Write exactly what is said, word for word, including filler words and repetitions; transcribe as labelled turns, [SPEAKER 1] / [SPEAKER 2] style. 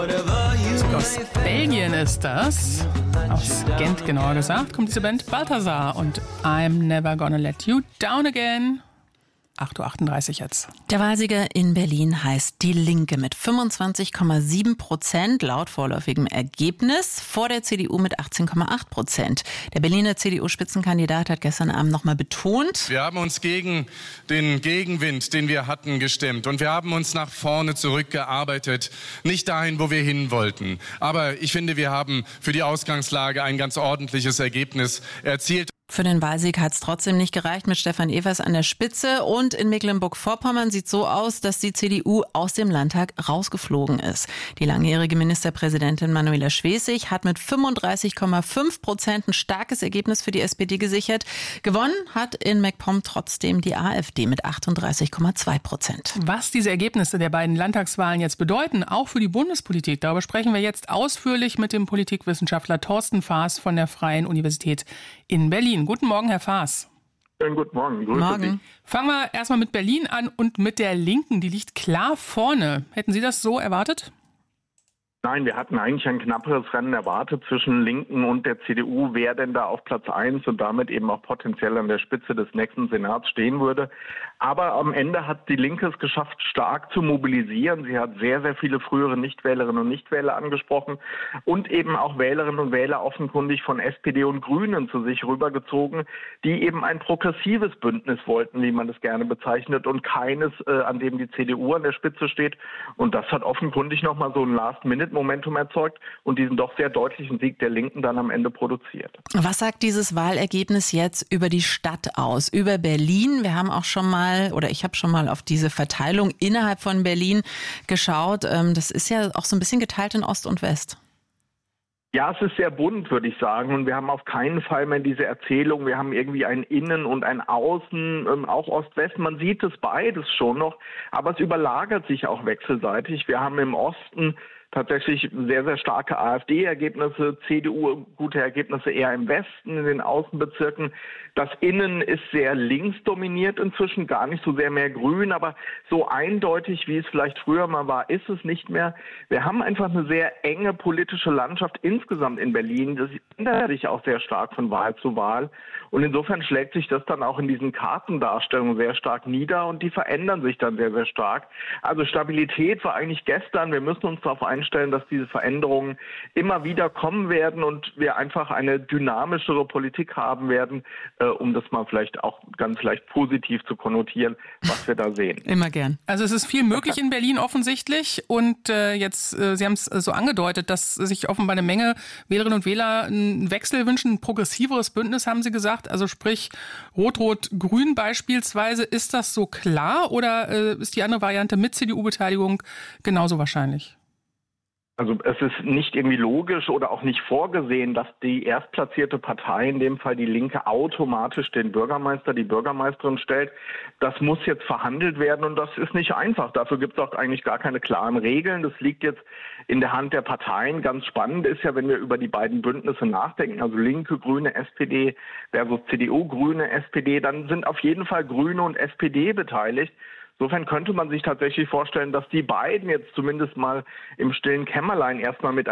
[SPEAKER 1] Aus Belgien ist das, aus Gent genauer gesagt, kommt diese Band Balthazar und I'm Never Gonna Let You Down Again. acht Uhr achtunddreißig jetzt.
[SPEAKER 2] Der Wahlsieger in Berlin heißt Die Linke mit fünfundzwanzig Komma sieben Prozent laut vorläufigem Ergebnis, vor der C D U mit achtzehn Komma acht Prozent. Der Berliner C D U-Spitzenkandidat hat gestern Abend nochmal betont:
[SPEAKER 3] Wir haben uns gegen den Gegenwind, den wir hatten, gestemmt. Und wir haben uns nach vorne zurückgearbeitet. Nicht dahin, wo wir hin wollten. Aber ich finde, wir haben für die Ausgangslage ein ganz ordentliches Ergebnis erzielt.
[SPEAKER 2] Für den Wahlsieg hat es trotzdem nicht gereicht mit Stefan Evers an der Spitze. Und in Mecklenburg-Vorpommern sieht so aus, dass die C D U aus dem Landtag rausgeflogen ist. Die langjährige Ministerpräsidentin Manuela Schwesig hat mit fünfunddreißig Komma fünf Prozent ein starkes Ergebnis für die S P D gesichert. Gewonnen hat in MacPom trotzdem die AfD mit achtunddreißig Komma zwei Prozent.
[SPEAKER 1] Was diese Ergebnisse der beiden Landtagswahlen jetzt bedeuten, auch für die Bundespolitik, darüber sprechen wir jetzt ausführlich mit dem Politikwissenschaftler Thorsten Faas von der Freien Universität in Berlin. Guten Morgen, Herr Faas.
[SPEAKER 4] Schönen guten Morgen. Grüße
[SPEAKER 2] Morgen.
[SPEAKER 4] Sie.
[SPEAKER 1] Fangen wir erstmal mit Berlin an und mit der Linken. Die liegt klar vorne. Hätten Sie das so erwartet?
[SPEAKER 4] Nein, wir hatten eigentlich ein knapperes Rennen erwartet zwischen Linken und der C D U, wer denn da auf Platz eins und damit eben auch potenziell an der Spitze des nächsten Senats stehen würde. Aber am Ende hat die Linke es geschafft, stark zu mobilisieren. Sie hat sehr, sehr viele frühere Nichtwählerinnen und Nichtwähler angesprochen und eben auch Wählerinnen und Wähler offenkundig von S P D und Grünen zu sich rübergezogen, die eben ein progressives Bündnis wollten, wie man es gerne bezeichnet, und keines, äh, an dem die C D U an der Spitze steht. Und das hat offenkundig nochmal so ein Last-Minute Momentum erzeugt und diesen doch sehr deutlichen Sieg der Linken dann am Ende produziert.
[SPEAKER 2] Was sagt dieses Wahlergebnis jetzt über die Stadt aus, über Berlin? Wir haben auch schon mal, oder ich habe schon mal auf diese Verteilung innerhalb von Berlin geschaut. Das ist ja auch so ein bisschen geteilt in Ost und West.
[SPEAKER 4] Ja, es ist sehr bunt, würde ich sagen. Und wir haben auf keinen Fall mehr diese Erzählung, wir haben irgendwie ein Innen und ein Außen, ähm, auch Ost-West. Man sieht es beides schon noch, aber es überlagert sich auch wechselseitig. Wir haben im Osten tatsächlich sehr, sehr starke AfD-Ergebnisse, C D U gute Ergebnisse eher im Westen, in den Außenbezirken. Das Innen ist sehr links dominiert inzwischen, gar nicht so sehr mehr grün, aber so eindeutig, wie es vielleicht früher mal war, ist es nicht mehr. Wir haben einfach eine sehr enge politische Landschaft insgesamt in Berlin. Das ändert sich auch sehr stark von Wahl zu Wahl. Und insofern schlägt sich das dann auch in diesen Kartendarstellungen sehr stark nieder und die verändern sich dann sehr, sehr stark. Also Stabilität war eigentlich gestern. Wir müssen uns darauf einstellen, dass diese Veränderungen immer wieder kommen werden und wir einfach eine dynamischere Politik haben werden, äh, um das mal vielleicht auch ganz leicht positiv zu konnotieren, was wir da sehen.
[SPEAKER 2] Immer gern.
[SPEAKER 1] Also es ist viel möglich in Berlin offensichtlich und äh, jetzt, äh, Sie haben es so angedeutet, dass sich offenbar eine Menge Wählerinnen und Wähler einen Wechsel wünschen, ein progressiveres Bündnis, haben Sie gesagt, also sprich Rot-Rot-Grün beispielsweise. Ist das so klar oder äh, ist die andere Variante mit C D U-Beteiligung genauso wahrscheinlich?
[SPEAKER 4] Also es ist nicht irgendwie logisch oder auch nicht vorgesehen, dass die erstplatzierte Partei, in dem Fall die Linke, automatisch den Bürgermeister, die Bürgermeisterin stellt. Das muss jetzt verhandelt werden und das ist nicht einfach. Dafür gibt es auch eigentlich gar keine klaren Regeln. Das liegt jetzt in der Hand der Parteien. Ganz spannend ist ja, wenn wir über die beiden Bündnisse nachdenken, also Linke, Grüne, S P D versus C D U, Grüne, S P D, dann sind auf jeden Fall Grüne und S P D beteiligt. Insofern könnte man sich tatsächlich vorstellen, dass die beiden jetzt zumindest mal im stillen Kämmerlein erstmal mit